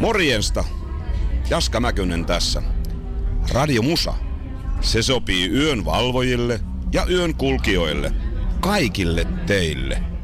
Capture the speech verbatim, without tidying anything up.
Morjensta, Jaska Mäkynen tässä. Radio Musa, se sopii yön valvojille ja yön kulkijoille, kaikille teille.